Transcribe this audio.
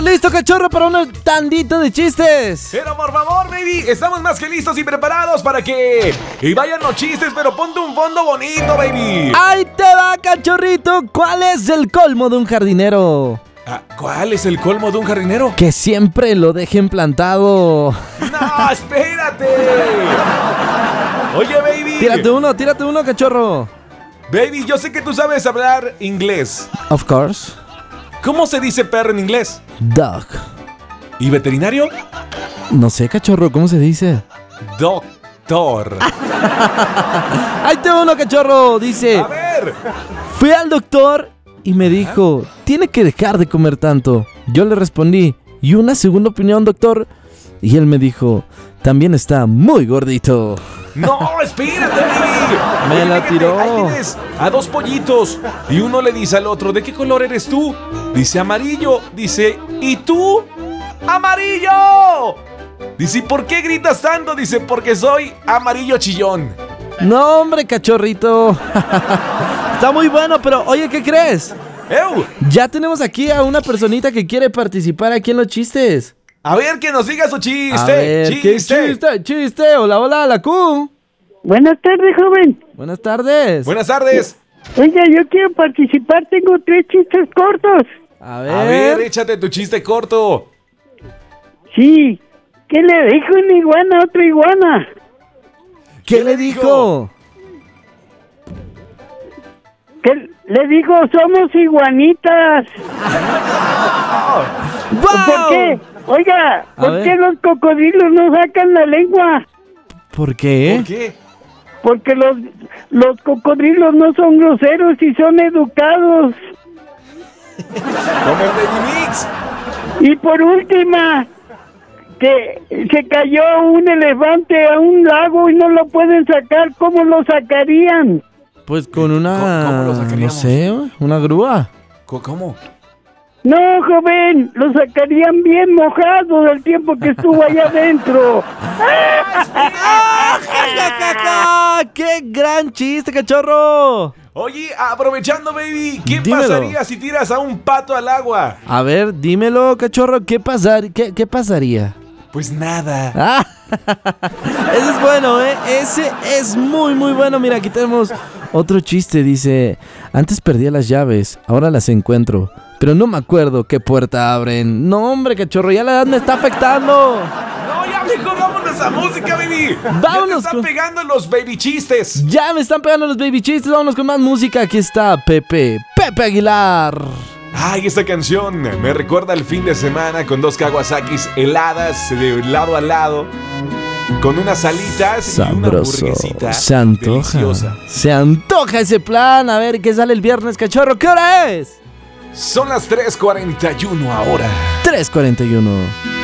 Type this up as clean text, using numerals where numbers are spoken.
¿Listo, cachorro, para un tandito de chistes? Pero por favor, baby, estamos más que listos y preparados para que vayan los chistes, pero ponte un fondo bonito, baby. Ahí te va, cachorrito. ¿Cuál es el colmo de un jardinero? ¿Cuál es el colmo de un jardinero? Que siempre lo dejen plantado. No, espérate. Oye, baby. Tírate uno, cachorro. Baby, yo sé que tú sabes hablar inglés. Of course. ¿Cómo se dice perro en inglés? Dog. ¿Y veterinario? No sé, cachorro, ¿cómo se dice? Doctor. Ahí te va uno, cachorro. Dice: A ver. fui al doctor y me dijo, tiene que dejar de comer tanto. Yo le respondí, ¿y una segunda opinión, doctor? Y él me dijo, también está muy gordito. No, espérate, baby. Me Oye, la fíjate, tiró. Ahí tienes a dos pollitos y uno le dice al otro, ¿de qué color eres tú? Dice amarillo. Dice, ¿y tú? ¡Amarillo! Dice, ¿y por qué gritas tanto? Dice, porque soy amarillo chillón. No, hombre, cachorrito. Está muy bueno, pero oye, ¿qué crees? ¡Ew! Ya tenemos aquí a una personita que quiere participar aquí en los chistes. A ver, que nos diga su chiste. A ver, ¿qué chiste? Hola, la Q. Buenas tardes, joven. Buenas tardes. Buenas tardes. Oiga, yo quiero participar, tengo 3 chistes cortos. A A ver, échate tu chiste corto. Sí. ¿Qué le dijo una iguana a otra iguana? ¿Qué le dijo? Que le dijo, somos iguanitas. ¡Wow! ¿Por qué? Oiga, A ¿por ver. qué los cocodrilos no sacan la lengua? ¿Por qué? ¿Por qué? Porque los cocodrilos no son groseros y son educados. Como el Baby Mix. Y por última, que se cayó un elefante a un lago y no lo pueden sacar, ¿cómo lo sacarían? Pues con una... ¿Cómo lo sacaríamos? No sé, una grúa. ¿Cómo? No, joven, lo sacarían bien mojado del tiempo que estuvo allá adentro. ¡Qué gran chiste, cachorro! Oye, aprovechando, baby, ¿qué Dímelo. pasaría si tiras a un pato al agua? A ver, dímelo, cachorro, ¿qué pasaría? Pues nada. Ah, ese es bueno, ¿eh? Ese es muy, muy bueno. Mira, aquí tenemos otro chiste. Dice, antes perdía las llaves, ahora las encuentro, pero no me acuerdo qué puerta abren. No, hombre, cachorro, ya la edad me está afectando. No, ya mejor vámonos a música, baby. Vámonos Ya te están pegando los baby chistes. Ya me están pegando los baby chistes. Vámonos con más música. Aquí está Pepe Aguilar. Ay, esta canción me recuerda el fin de semana con 2 Kawasakis heladas de lado a lado, con unas alitas y una Sabroso. hamburguesita Se antoja. deliciosa. Se antoja ese plan. A ver qué sale el viernes, cachorro. ¿Qué hora es? Son las 3:41 ahora. 3:41.